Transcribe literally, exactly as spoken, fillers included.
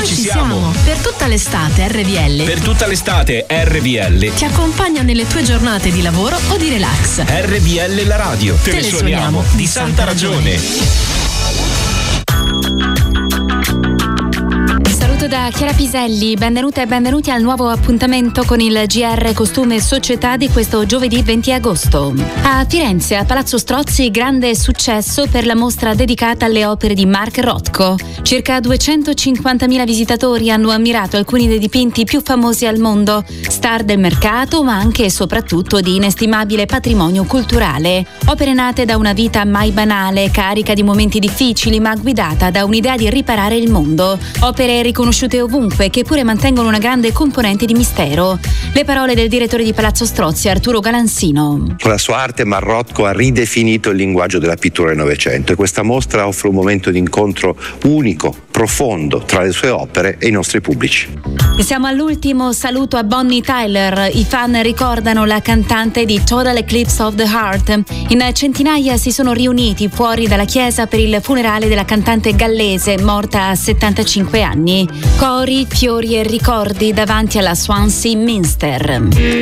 Ci siamo. Per tutta l'estate R V L. Per tutta l'estate R V L ti accompagna nelle tue giornate di lavoro o di relax. R V L la radio. Te, Te ne suoniamo di santa ragione. Da Chiara Piselli, benvenute e benvenuti al nuovo appuntamento con il G R Costume e Società di questo giovedì venti agosto. A Firenze, a Palazzo Strozzi, grande successo per la mostra dedicata alle opere di Mark Rothko. Circa duecentocinquantamila visitatori hanno ammirato alcuni dei dipinti più famosi al mondo, star del mercato ma anche e soprattutto di inestimabile patrimonio culturale. Opere nate da una vita mai banale, carica di momenti difficili ma guidata da un'idea di riparare il mondo. Opere riconosciute ovunque, che pure mantengono una grande componente di mistero. Le parole del direttore di Palazzo Strozzi, Arturo Galansino. Con la sua arte Mark Rothko ha ridefinito il linguaggio della pittura del Novecento e questa mostra offre un momento di incontro unico, profondo tra le sue opere e i nostri pubblici. E siamo all'ultimo saluto a Bonnie Tyler. I fan ricordano la cantante di Total Eclipse of the Heart. In centinaia si sono riuniti fuori dalla chiesa per il funerale della cantante gallese morta a settantacinque anni. Cori, fiori e ricordi davanti alla Swansea Minster.